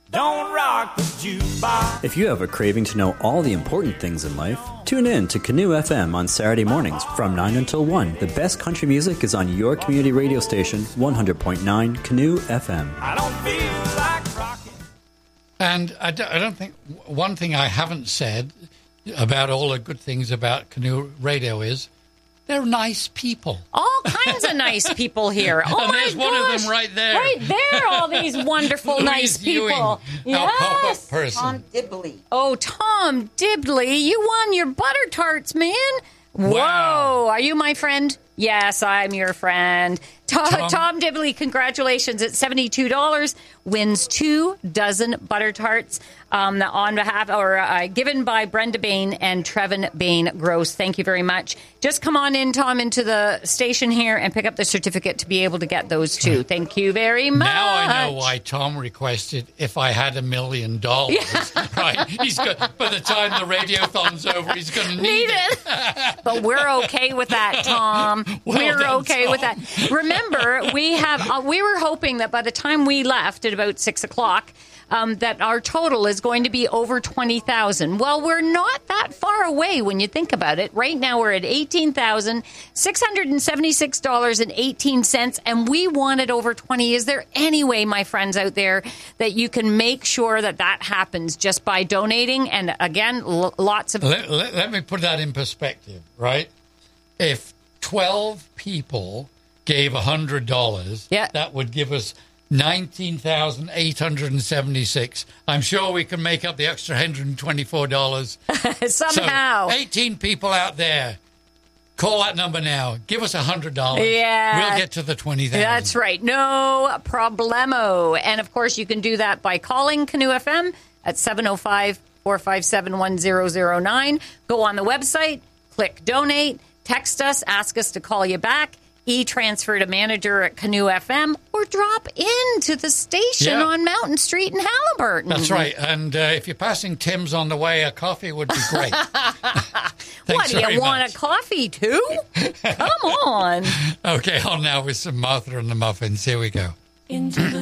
Don't rock the jukebox. If you have a craving to know all the important things in life, tune in to Canoe FM on Saturday mornings from 9 until 1. The best country music is on your community radio station, 100.9 Canoe FM. I don't feel like rocking. And I don't think one thing I haven't said about all the good things about Canoe Radio is they're nice people. All kinds of nice people here. Oh, and there's one of them right there. Right there, all these wonderful, nice people. Our pop-up person. Tom Dibley. Oh, Tom Dibley, you won your butter tarts, man. Wow. Whoa, are you my friend? Yes, I'm your friend. Tom Dibley, congratulations. It's $72. Wins 2 dozen butter tarts on behalf or given by Brenda Bain and Trevin Bain Gross. Thank you very much. Just come on in, Tom, into the station here and pick up the certificate to be able to get those 2. Thank you very much. Now I know why Tom requested if I had $1 million. Yeah. Right? By the time the radiothon's over, he's going to need it. But we're okay with that, Tom. We're okay with that. Remember, we were hoping that by the time we left at about 6 o'clock, that our total is going to be over 20,000. Well, we're not that far away when you think about it. Right now, we're at $18,676.18, and we wanted over 20. Is there any way, my friends out there, that you can make sure that happens just by donating? And again, lots of... Let me put that in perspective, right? If 12 people gave $100, that would give us $19,876. I'm sure we can make up the extra $124 somehow. So 18 people out there, call that number now. Give us $100. Yeah, we'll get to the 20,000. That's right. No problemo. And of course, you can do that by calling Canoe FM at 705-457-1009. Go on the website, click donate, text us, ask us to call you back. E-transfer to manager at Canoe FM, or drop into the station on Mountain Street in Haliburton. That's right. And if you're passing Tim's on the way, a coffee would be great. What, do you want a coffee too? Come on. Okay, on now with some Martha and the Muffins. Here we go. Into the